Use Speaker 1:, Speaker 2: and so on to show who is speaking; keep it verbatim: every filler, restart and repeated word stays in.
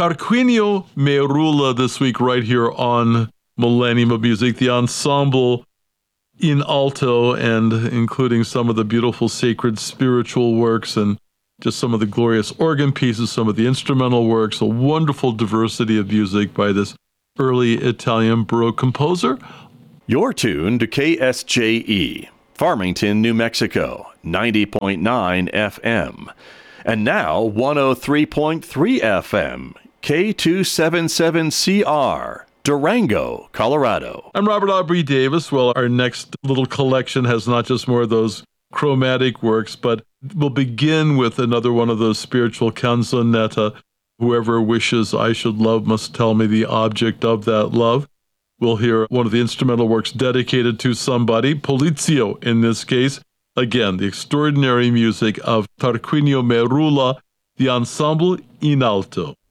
Speaker 1: Tarquinio Merulla this week right here on Millennium of Music, the ensemble in alto, and including some of the beautiful sacred spiritual works and just some of the glorious organ pieces, some of the instrumental works, a wonderful diversity of music by this early Italian Baroque composer.
Speaker 2: You're tuned to K S J E, Farmington, New Mexico, ninety point nine F M. And now one oh three point three F M, K two seventy-seven C R, Durango, Colorado.
Speaker 1: I'm Robert Aubrey Davis. Well, our next little collection has not just more of those chromatic works, but we'll begin with another one of those spiritual canzonetta. Whoever wishes I should love must tell me the object of that love. We'll hear one of the instrumental works dedicated to somebody, Polizio in this case. Again, the extraordinary music of Tarquinio Merulla, the ensemble in alto.